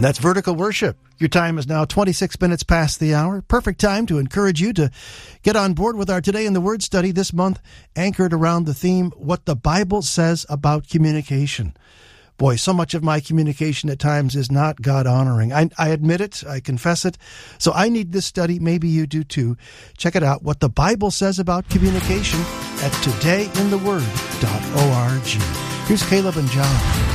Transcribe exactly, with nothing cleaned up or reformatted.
And that's Vertical Worship. Your time is now twenty-six minutes past the hour. Perfect time to encourage you to get on board with our Today in the Word study this month, anchored around the theme, What the Bible Says About Communication. Boy, so much of my communication at times is not God-honoring. I, I admit it. I confess it. So I need this study. Maybe you do too. Check it out, What the Bible Says About Communication, at today in the word dot org. Here's Caleb and John.